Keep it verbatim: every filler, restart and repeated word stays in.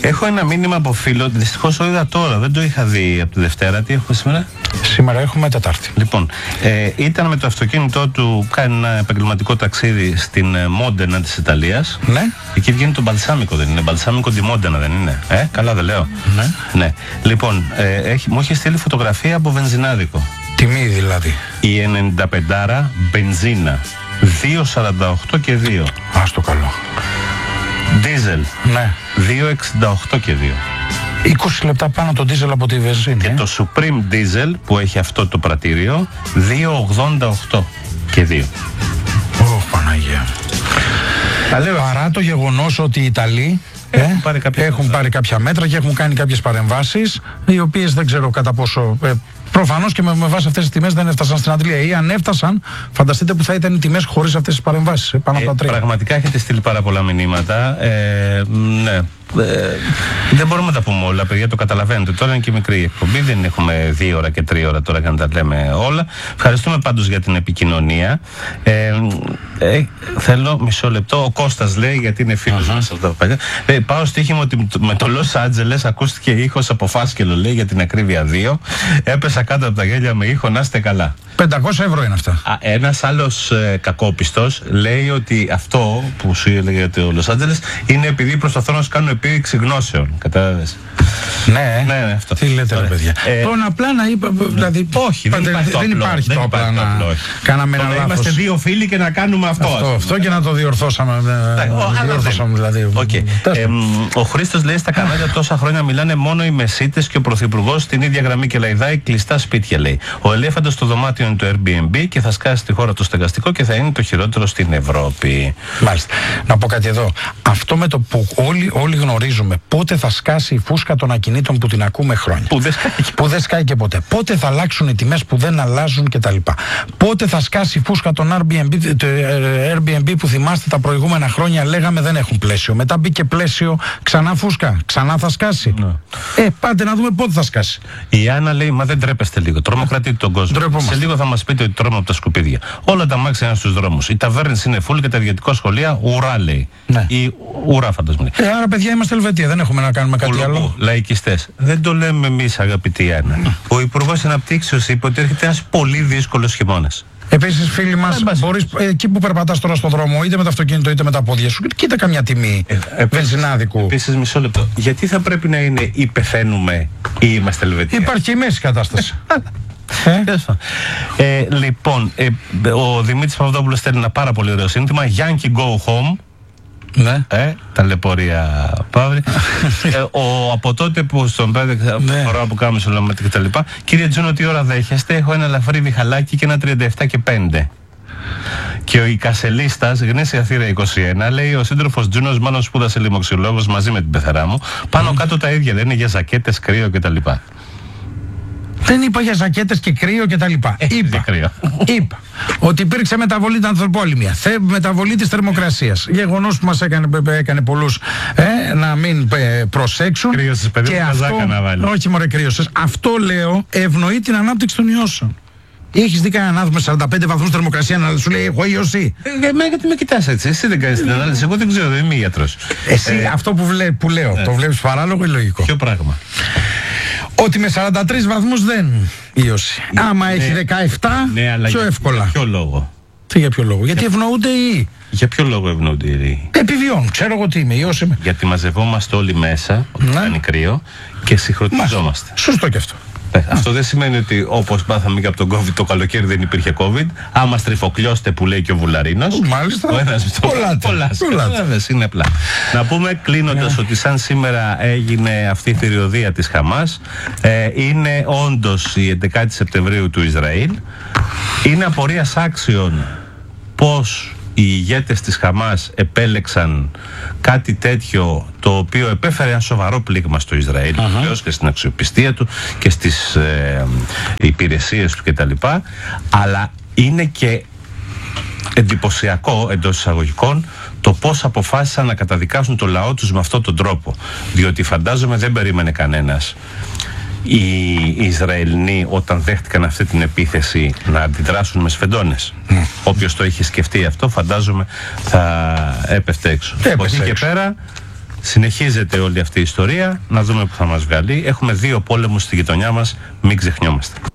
Έχω ένα μήνυμα από φίλο, δυστυχώς το είδα τώρα, δεν το είχα δει από τη Δευτέρα. Τι έχουμε σήμερα? Σήμερα έχουμε Τετάρτη. Λοιπόν, ε, ήταν με το αυτοκίνητό του, κάνει ένα επαγγελματικό ταξίδι στην ε, Μόντενα της Ιταλίας. Ναι. Εκεί βγαίνει το Μπαλσάμικο, δεν είναι? Μπαλσάμικο τη Μόντενα, δεν είναι? Ε, καλά δεν λέω? Ναι. Ναι. Λοιπόν, ε, έχει, μου έχει στείλει φωτογραφία από βενζινάδικο. Τιμή δηλαδή. Η ενενήντα πέντε μπενζίνα, δύο σαράντα οκτώ και δύο. Ας το καλό. Δίζελ, Ναι. δύο εξήντα οκτώ και δύο. είκοσι λεπτά πάνω το δίζελ από τη βενζίνη. Και ε? το Supreme Diesel που έχει αυτό το πρατήριο, δύο ογδόντα οκτώ και δύο. Ω, Παναγία. Παρά το γεγονός ότι οι Ιταλοί έχουν, ε, πάρει, κάποια έχουν πάρει κάποια μέτρα και έχουν κάνει κάποιες παρεμβάσεις, οι οποίες δεν ξέρω κατά πόσο... Ε, προφανώς και με, με βάση αυτές τις τιμές δεν έφτασαν στην Αντλία. Ή αν έφτασαν, φανταστείτε που θα ήταν οι τιμές χωρίς αυτές τις παρεμβάσεις. Ε, πάνω από τα τρία. Πραγματικά έχετε στείλει πάρα πολλά μηνύματα. Ε, ναι. Ε, δεν μπορούμε να τα πούμε όλα, παιδιά, το καταλαβαίνετε. Τώρα είναι και μικρή η εκπομπή, δεν έχουμε δύο ώρα και τρία ώρα τώρα για να τα λέμε όλα. Ευχαριστούμε πάντως για την επικοινωνία. Ε, ε, θέλω μισό λεπτό. Ο Κώστας λέει, γιατί είναι φίλος uh-huh. μας από τα παλιά. Ε, πάω στοίχημα ότι με το Λος Άντζελες ακούστηκε ήχος από φάσκελο, λέει, για την ακρίβεια δύο. Έπεσα κάτω από τα γέλια με ήχο, να είστε καλά. πεντακόσια ευρώ είναι αυτά. Α, ένας άλλος ε, κακόπιστος λέει ότι αυτό που σου έλεγε για το Λος Άντζελες είναι επειδή προσπαθώ να σου κάνω επίδειξη γνώσεων. Κατάλαβες? Ναι, ναι, ναι, αυτό. Τι λέτε, ρε παιδιά. Ε, Τον απλά να είπα. Δηλαδή, όχι, δεν υπάρχει το δεν απλό. Υπάρχει δεν το υπάρχει απλά το να απλό. κάναμε ένα λάθος. Είμαστε δύο φίλοι και να κάνουμε αυτό. Αυτό, αυτό και να το διορθώσαμε. Ναι, διορθώσαμε δηλαδή. Okay. Ε, ο Χρήστος λέει, στα κανάλια τόσα χρόνια μιλάνε μόνο οι μεσίτες και ο πρωθυπουργός στην ίδια γραμμή και λαϊδάει κλειστά σπίτια, λέει. Ο ελέφαντας στο δωμάτιο είναι το Airbnb και θα σκάσει τη χώρα το στεγαστικό και θα είναι το χειρότερο στην Ευρώπη. Μάλιστα. Να πω κάτι εδώ. Αυτό με το που όλοι, όλοι γνωρίζουμε πότε θα σκάσει η φούσκα των ακινήτων που την ακούμε χρόνια. Που δεν σκάει και, που δεν σκάει και ποτέ. Πότε θα αλλάξουν οι τιμές που δεν αλλάζουν κτλ. Πότε θα σκάσει η φούσκα των Airbnb, το Airbnb που θυμάστε τα προηγούμενα χρόνια λέγαμε δεν έχουν πλαίσιο. Μετά μπήκε πλαίσιο, ξανά φούσκα. Ξανά θα σκάσει. Ναι. Ε, πάτε να δούμε πότε θα σκάσει. Η Άννα λέει, μα δεν τρέπεστε λίγο. Τρομοκρατείτε τον κόσμο. Ντρεπόμαστε. Σε λίγο θα μας πείτε ότι τρώμε από τα σκουπίδια. Όλα τα μάξια είναι στους δρόμους. Οι ταβέρνες είναι φουλ και τα ιδιωτικά σχολεία ουρά, λέει. Ναι. Ή ουρά, φαντασμού. Ε, άρα, παιδιά, είμαστε Ελβετία. Δεν έχουμε να κάνουμε κάτι Ουλοπού, άλλο. λαϊκιστές. Δεν το λέμε εμείς, αγαπητή Άννα. Mm. Ο Υπουργός Αναπτύξεως είπε ότι έρχεται ένας πολύ δύσκολος χειμώνας. Επίσης, φίλοι μας, μπορείς ε, εκεί που περπατάς τώρα στον δρόμο, είτε με το αυτοκίνητο είτε με τα πόδια σου, κοίτα καμιά τιμή ε, ε, βενζινάδικου. Επίσης, μισό λεπτό. Γιατί θα πρέπει να είναι ή πεθαίνουμε ή είμαστε Ελβετία? Υπάρχει η μέση κατάσταση. ε? Ε, λοιπόν, ε, ο Δημήτρης Παπαδόπουλος στέλνει ένα πάρα πολύ ωραίο σύνθημα. Yankee go home. Ναι. Ε, ταλαιπωρία Παύρη. ε, ο, από τότε που στον πέντε ναι. φορά που κάνουμε σολομέτρη και τα λοιπά. Κύριε Τζούνο, τι ώρα δέχεστε? Έχω ένα ελαφρύ διχαλάκι και ένα τριάντα επτά και πέντε. Και ο Ικασελίστας, γνήσια θύρα είκοσι ένα, λέει: ο σύντροφος Τζούνος μάλλον σπούδασε λοιμοξιολόγος μαζί με την πεθερά μου. Πάνω mm. κάτω τα ίδια, δεν είναι για ζακέτες, κρύο κτλ. Δεν είπα για ζακέτες και κρύο και τα λοιπά. Ε, είπα, είπα ότι υπήρξε μεταβολή τα ανθροπόλυμια, θε, μεταβολή της θερμοκρασίας. Γεγονός που μας έκανε, έκανε πολλούς ε, να μην ε, προσέξουν. Κρύωσες, παιδί μου, καζάκα να βάλει. Όχι μωρέ κρύωσες. Αυτό λέω ευνοεί την ανάπτυξη των ιώσεων. Έχεις δει κανέναν άνθρωπο με σαράντα πέντε βαθμούς θερμοκρασία να σου λέει έχω ίωση? Ε, εμένα γιατί με κοιτάς έτσι? Εσύ δεν κάνεις την ανάλυση. Εγώ δεν ξέρω, δεν είμαι γιατρός. Εσύ ε, αυτό που, βλέ, που λέω, ε, το βλέπεις παράλογο ή λογικό? Ποιο πράγμα? Ότι με σαράντα τρεις βαθμούς δεν ίωση. Ναι, άμα ναι, έχει δεκαεπτά, ναι, αλλά πιο για, εύκολα. Για ποιο λόγο? Τι για ποιο λόγο? Γιατί για... ευνοούνται οι. Για ποιο λόγο ευνοούνται οι? Επιβιώνουν. Ξέρω εγώ τι είμαι, ίωση είμαι. Γιατί μαζευόμαστε όλοι μέσα, όταν ναι. κάνει κρύο και συγχρονιζόμαστε. Σωστό και αυτό. Ε, αυτό δεν σημαίνει ότι όπως μάθαμε και από τον COVID το καλοκαίρι δεν υπήρχε COVID. Άμα στριφοκλιώστε που λέει και ο Βουλαρίνος. Μάλιστα. Ο ένας με το πολλά. Είναι απλά. Να πούμε κλείνοντας yeah. ότι σαν σήμερα έγινε αυτή η θηριωδία της Χαμάς. Ε, είναι όντως η έντεκα Σεπτεμβρίου του Ισραήλ. Είναι απορίας άξιων πώς οι ηγέτες της Χαμάς επέλεξαν κάτι τέτοιο το οποίο επέφερε ένα σοβαρό πλήγμα στο Ισραήλ uh-huh. βεβαίως και στην αξιοπιστία του και στις ε, υπηρεσίες του κτλ. Αλλά είναι και εντυπωσιακό εντός εισαγωγικών το πώς αποφάσισαν να καταδικάσουν το λαό τους με αυτόν τον τρόπο, διότι φαντάζομαι δεν περίμενε κανένας οι Ισραηλινοί όταν δέχτηκαν αυτή την επίθεση να αντιδράσουν με σφεντώνες. Mm. Όποιος το είχε σκεφτεί αυτό φαντάζομαι θα έπεφτε έξω. Έπεφτε εκεί και πέρα συνεχίζεται όλη αυτή η ιστορία, να δούμε που θα μας βγάλει. Έχουμε δύο πόλεμους στη γειτονιά μας, μην ξεχνιόμαστε.